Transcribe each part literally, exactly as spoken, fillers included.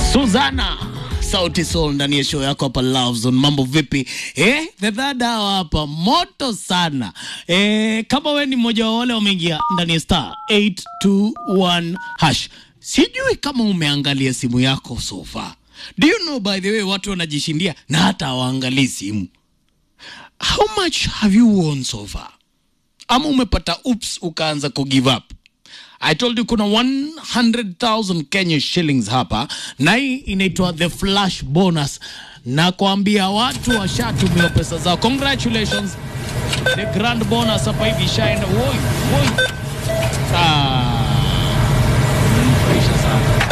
Suzana Sauti Sol ndani ya show yako hapa Love Zone. Mambo vipi? Eh, the third hour hapa moto sana. Eh, kama wewe ni mmoja wa wale wameingia ndani ya star eight two one hash. Sijui kama umeangalia simu yako so far. Do you know by the way watu wanajishindia na hata hawaangalii simu. How much have you won so far? Ama umepata oops ukaanza ku give up? I told you kuna one hundred thousand Kenya shillings hapa na hii inaitwa the flash bonus na kuambia watu washatumia pesa zao. Congratulations. The grand bonus hapa hivi shaenda. Woi, woi. Ah. Mfurahisha sana.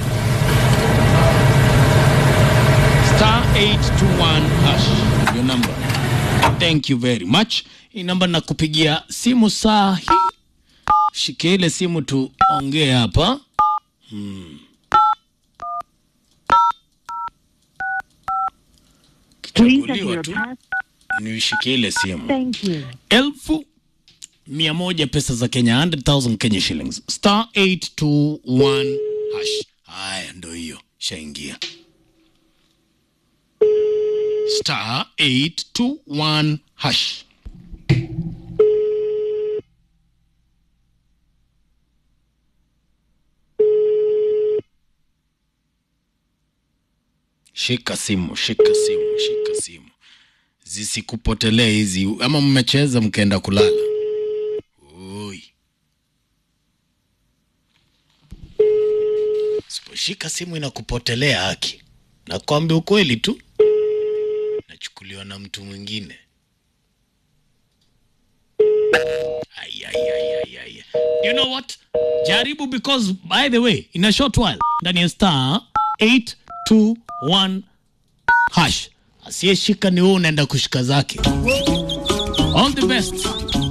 Star eight two one hash. Your number. Thank you very much. Hii namba nakupigia simu saa hii. Shike ile simu tu ongee hapa. Hmm. Kichaguliwa tu. Nishike ile simu. Thank you. Elfu mia moja pesa za Kenya, one hundred thousand Kenya shillings. Star eight two one hash. Haya ndo hiyo. Shaingia. Star eight two one hash. Shika simu, shika simu, shika simu. Zisikupotelee hizi. Ama mmecheza mkaenda kulala. Oi. Siposhika simu inakupotelea haki. Nakwambia ukweli tu. Nachukuliwa na mtu mwingine. Ay, ay, ay, ay, ay. You know what? Jaribu because, by the way, in a short while, ndani ya star eight two one hash. Asiyeshika ni wewe unaenda kushika zake. All the best.